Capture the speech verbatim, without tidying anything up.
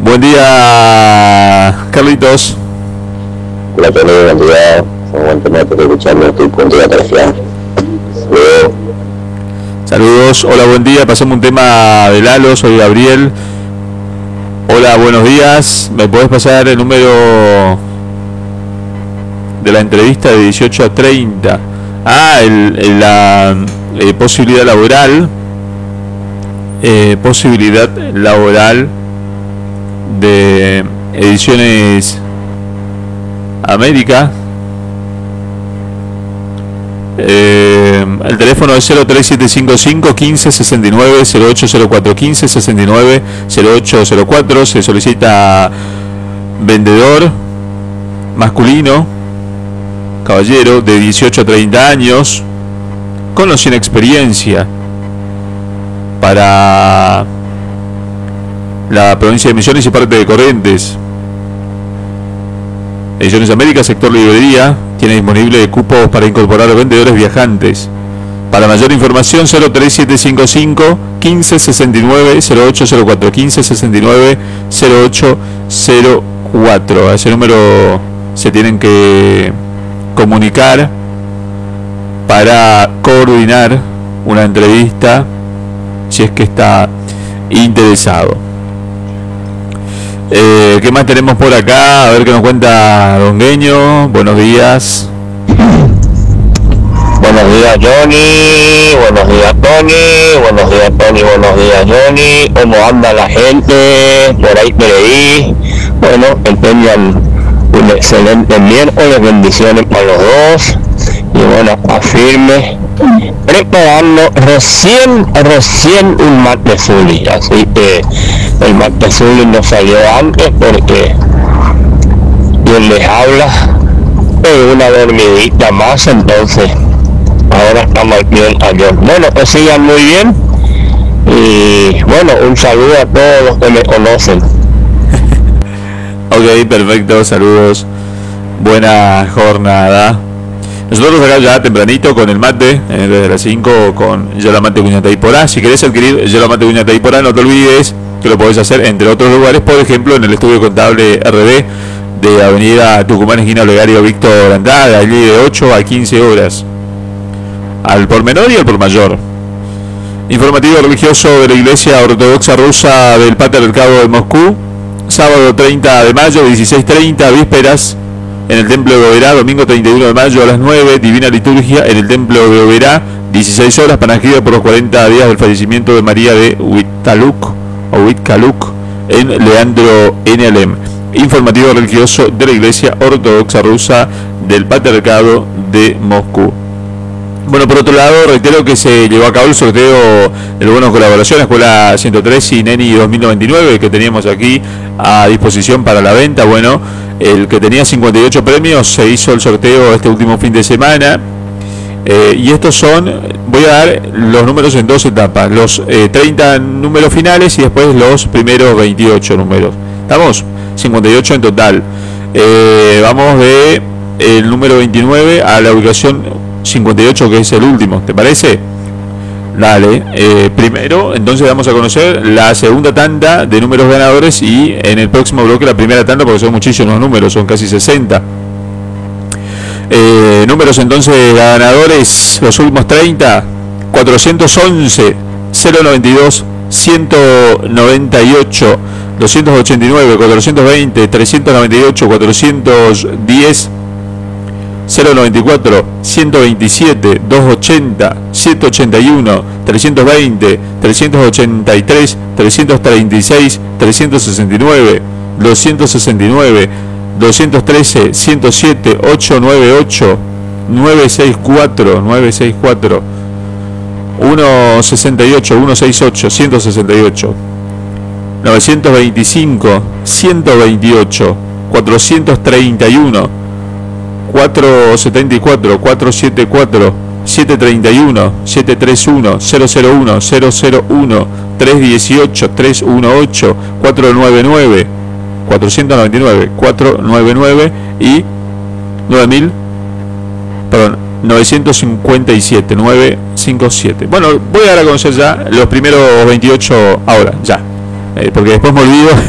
Buen día, Carlitos. Hola, Tony, buen día. Aguántame por escucharme, estoy con día tercial. Saludos. Saludos, hola, buen día. Pasamos un tema de Lalo, soy Gabriel. Hola, buenos días. ¿Me podés pasar el número de la entrevista de dieciocho a treinta? Ah, el, el, la eh, posibilidad laboral. Eh, posibilidad laboral de Ediciones América. Eh, el teléfono es cero tres siete cinco cinco quince sesenta y nueve cero ocho cero cuatro quince sesenta y nueve cero ocho cero cuatro. Se solicita vendedor masculino, caballero, de dieciocho a treinta años, con o sin experiencia, para la provincia de Misiones y parte de Corrientes. Ediciones América, sector librería, tiene disponible cupos para incorporar a vendedores viajantes. Para mayor información, cero tres siete cinco cinco quince sesenta y nueve cero ocho cero cuatro quince sesenta y nueve cero ocho cero cuatro. A ese número se tienen que comunicar para coordinar una entrevista, si es que está interesado. Eh, ¿Qué más tenemos por acá? A ver qué nos cuenta Dongueño. Buenos días. Buenos días, Johnny. Buenos días, Tony. Buenos días, Tony. Buenos días, Johnny. ¿Cómo anda la gente? Por ahí, por ahí. Bueno, que tengan un excelente miércoles. Bendiciones para los dos. Y bueno, afirme. Preparando recién, recién un martes Zuli. Así que el martes Zuli no salió antes porque quien les habla es una dormidita más, entonces ahora estamos bien ayer. Bueno, que sigan muy bien y bueno, un saludo a todos los que me conocen. Ok, perfecto, saludos. Buena jornada. Nosotros acá ya tempranito con el mate, eh, desde las cinco con Yela Mate Cuña Taiporá. Si querés adquirir Yela Mate Cuña Taiporá, no te olvides que lo podés hacer entre otros lugares, por ejemplo en el estudio contable R D de Avenida Tucumán, esquina Olegario Víctor Andrade, allí de ocho a quince horas, al por menor y al por mayor. Informativo religioso de la Iglesia Ortodoxa Rusa del Patriarcado de Moscú, sábado treinta de mayo, dieciséis treinta, vísperas en el Templo de Oberá, domingo treinta y uno de mayo a las nueve, Divina Liturgia en el Templo de Oberá, dieciséis horas, panegírica por los cuarenta días del fallecimiento de María de Huitkaluk, o Huitkaluk, en Leandro N L M. Informativo religioso de la Iglesia Ortodoxa Rusa del Patriarcado de Moscú. Bueno, por otro lado, reitero que se llevó a cabo el sorteo de la buena colaboración Escuela ciento tres y Neni dos mil noventa y nueve, que teníamos aquí a disposición para la venta. Bueno, el que tenía cincuenta y ocho premios se hizo el sorteo este último fin de semana. Eh, y estos son, voy a dar los números en dos etapas, los eh, treinta números finales y después los primeros veintiocho números. ¿Estamos? cincuenta y ocho en total. Eh, vamos de el número veintinueve a la ubicación cincuenta y ocho, que es el último, ¿te parece? Dale, eh, primero entonces vamos a conocer la segunda tanda de números ganadores y en el próximo bloque la primera tanda, porque son muchísimos números, son casi sesenta. Eh, números entonces ganadores, los últimos treinta, cuatrocientos once, cero noventa y dos, ciento noventa y ocho, doscientos ochenta y nueve, cuatrocientos veinte, trescientos noventa y ocho, cuatrocientos diez, cero noventa y cuatro, ciento veintisiete, doscientos ochenta, ciento ochenta y uno, trescientos veinte, trescientos ochenta y tres, trescientos treinta y seis, trescientos sesenta y nueve, doscientos sesenta y nueve, doscientos trece, ciento siete, ochocientos noventa y ocho, novecientos sesenta y cuatro, novecientos sesenta y cuatro, ciento sesenta y ocho, ciento sesenta y ocho, ciento sesenta y ocho, novecientos veinticinco, ciento veintiocho, cuatrocientos treinta y uno, cuatrocientos setenta y cuatro, cuatrocientos setenta y cuatro, setecientos treinta y uno, setecientos treinta y uno, cero cero uno, cero cero uno, trescientos dieciocho, trescientos dieciocho, cuatrocientos noventa y nueve, cuatrocientos noventa y nueve, cuatrocientos noventa y nueve y nueve mil, perdón, novecientos cincuenta y siete, novecientos cincuenta y siete. Bueno, voy a dar a conocer ya los primeros veintiocho ahora, ya, eh, porque después me olvido.